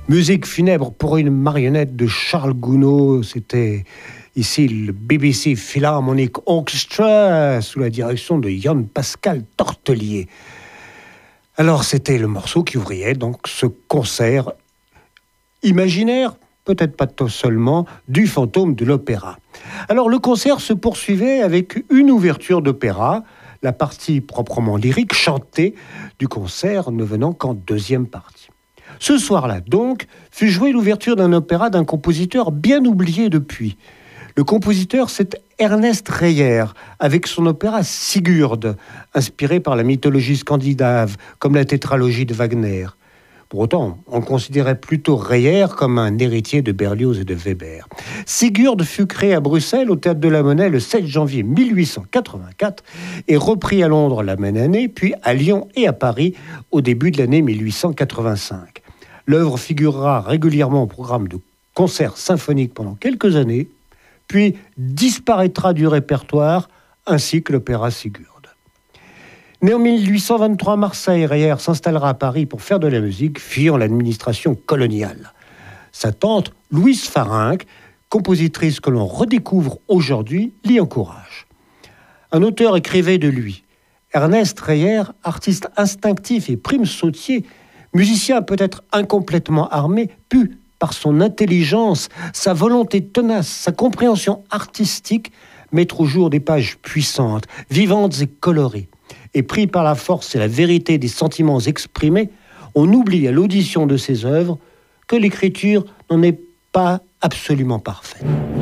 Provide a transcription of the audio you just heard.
Musique funèbre pour une marionnette de Charles Gounod. C'était ici le BBC Philharmonic Orchestra sous la direction de Jan Pascal Tortelier. Alors c'était le morceau qui ouvrait donc ce concert imaginaire, peut-être pas seulement, du fantôme de l'opéra. Alors le concert se poursuivait avec une ouverture d'opéra, la partie proprement lyrique, chantée du concert ne venant qu'en deuxième partie. Ce soir-là, donc, fut jouée l'ouverture d'un opéra d'un compositeur bien oublié depuis. Le compositeur, c'est Ernest Reyer, avec son opéra Sigurd, inspiré par la mythologie scandinave, comme la tétralogie de Wagner. Pour autant, on considérait plutôt Reyer comme un héritier de Berlioz et de Weber. Sigurd fut créé à Bruxelles au Théâtre de la Monnaie le 7 janvier 1884 et repris à Londres la même année, puis à Lyon et à Paris au début de l'année 1885. L'œuvre figurera régulièrement au programme de concerts symphoniques pendant quelques années, puis disparaîtra du répertoire, ainsi que l'opéra Sigurd. Né en 1823 à Marseille, Reyer s'installera à Paris pour faire de la musique, fuyant l'administration coloniale. Sa tante, Louise Farinck, compositrice que l'on redécouvre aujourd'hui, l'y encourage. Un auteur écrivait de lui: Ernest Reyer, artiste instinctif et prime-sautier, musicien peut-être incomplètement armé, put, par son intelligence, sa volonté tenace, sa compréhension artistique, mettre au jour des pages puissantes, vivantes et colorées. Et pris par la force et la vérité des sentiments exprimés, on oublie à l'audition de ses œuvres que l'écriture n'en est pas absolument parfaite.